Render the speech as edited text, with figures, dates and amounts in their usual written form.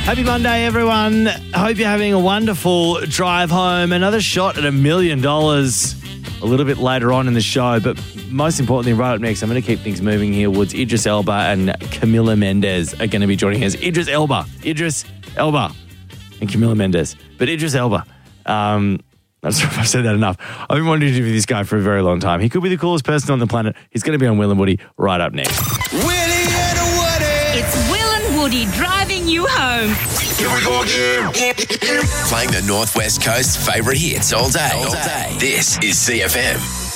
Happy Monday, everyone. I hope you're having a wonderful drive home. Another shot at $1 million a little bit later on in the show. But most importantly, right up next, I'm going to keep things moving here. Woods, Idris Elba and Camila Mendes are going to be joining us. Idris Elba, and Camila Mendes. But Idris Elba, I'm not sure if I've said that enough. I've been wanting to interview this guy for a very long time. He could be the coolest person on the planet. He's going to be on Will and Woody right up next. Willie and Woody. It's Will and Woody driving you home. Here we go again. Playing the Northwest Coast's favourite hits all day. This is CFM.